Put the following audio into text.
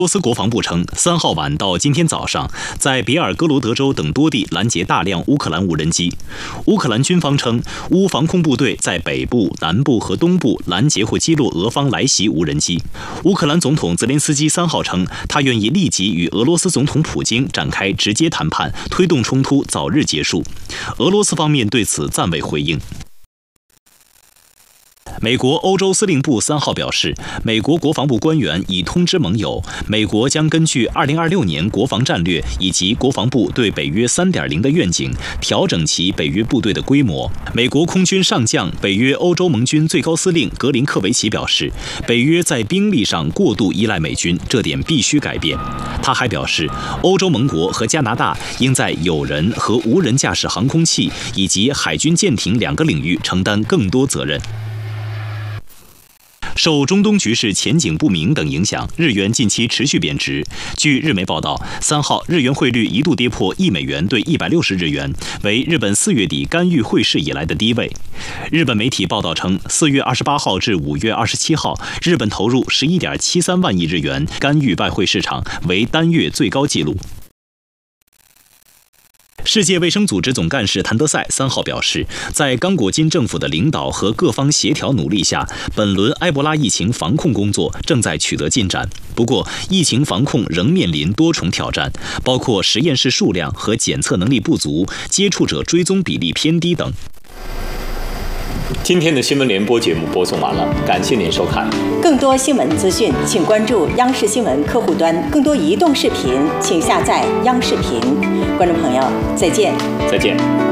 俄罗斯国防部称，3号晚到今天早上，在别尔哥罗德州等多地拦截大量乌克兰无人机。乌克兰军方称，乌防空部队在北部、南部和东部拦截或击落俄方来袭无人机。乌克兰总统泽连斯基3号称，他愿意立即与俄罗斯总统普京展开直接谈判，推动冲突早日结束。俄罗斯方面对此暂未回应。美国欧洲司令部3号表示，美国国防部官员已通知盟友，美国将根据2026年国防战略以及国防部对北约 3.0 的愿景，调整其北约部队的规模。美国空军上将、北约欧洲盟军最高司令格林克维奇表示，北约在兵力上过度依赖美军，这点必须改变。他还表示，欧洲盟国和加拿大应在有人和无人驾驶航空器以及海军舰艇2个领域承担更多责任。受中东局势前景不明等影响，日元近期持续贬值。据日媒报道，3号日元汇率一度跌破1美元兑160日元，为日本4月底干预汇市以来的低位。日本媒体报道称，4月28号至5月27号，日本投入11.73万亿日元干预外汇市场，为单月最高纪录。世界卫生组织总干事谭德赛3号表示，在刚果金政府的领导和各方协调努力下，本轮埃博拉疫情防控工作正在取得进展。不过，疫情防控仍面临多重挑战，包括实验室数量和检测能力不足、接触者追踪比例偏低等。 今天的新闻联播节目播送完了，感谢您收看。 更多新闻资讯，请关注央视新闻客户端。更多移动视频，请下载央视频。观众朋友，再见。 再见。